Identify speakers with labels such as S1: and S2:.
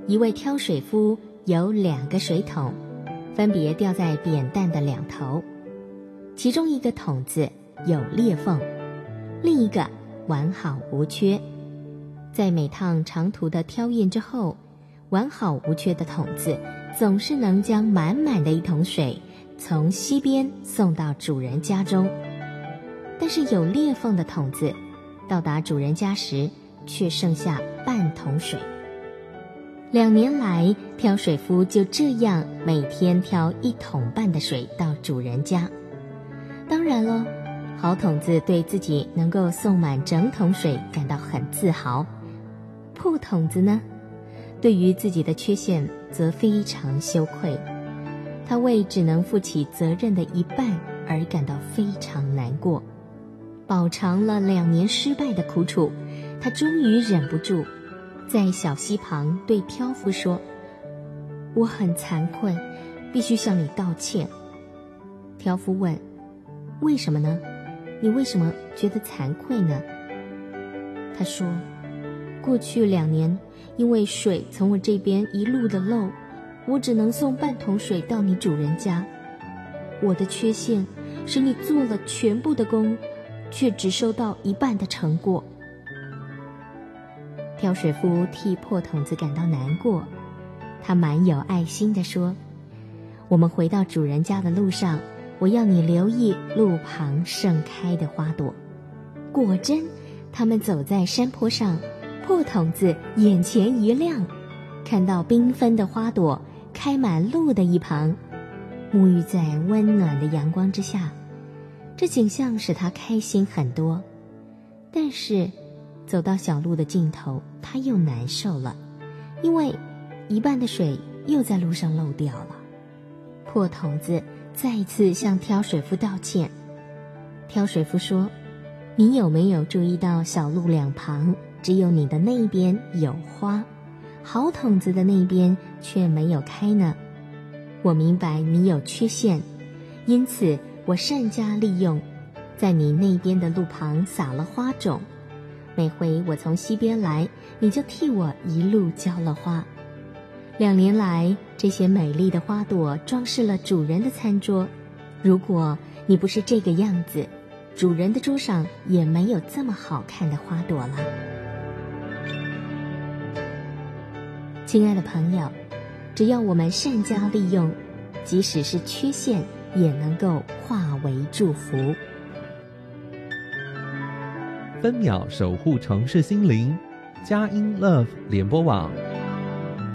S1: 一位挑水夫有2个水桶，分别吊在扁担的两头，其中一个桶子有裂缝，另一个完好无缺。在每趟长途的挑运之后，完好无缺的桶子总是能将满满的一桶水从西边送到主人家中，但是有裂缝的桶子到达主人家时却剩下半桶水。2年来，挑水夫就这样每天挑1桶半的水到主人家。当然咯，好桶子对自己能够送满整桶水感到很自豪，破桶子呢，对于自己的缺陷则非常羞愧，他为只能负起责任的一半而感到非常难过。饱尝了2年失败的苦楚，他终于忍不住在小溪旁对挑夫说：“我很惭愧，必须向你道歉。”挑夫问：“为什么呢？你为什么觉得惭愧呢？”他说：“过去2年，因为水从我这边一路的漏，我只能送半桶水到你主人家。我的缺陷使你做了全部的工，却只收到一半的成果。”挑水夫替破桶子感到难过，他蛮有爱心地说：“我们回到主人家的路上，我要你留意路旁盛开的花朵。”果真，他们走在山坡上，破桶子眼前一亮，看到缤纷的花朵开满路的一旁，沐浴在温暖的阳光之下，这景象使他开心很多。但是走到小路的尽头，他又难受了，因为一半的水又在路上漏掉了。破桶子再一次向挑水夫道歉。挑水夫说：“你有没有注意到小路两旁只有你的那边有花，好桶子的那边却没有开呢？我明白你有缺陷，因此我善加利用，在你那边的路旁撒了花种。每回我从西边来，你就替我一路浇了花。2年来，这些美丽的花朵装饰了主人的餐桌。如果你不是这个样子，主人的桌上也没有这么好看的花朵了。”亲爱的朋友，只要我们善加利用，即使是缺陷也能够化为祝福。
S2: 分秒守护城市心灵，佳音 Love 联播网。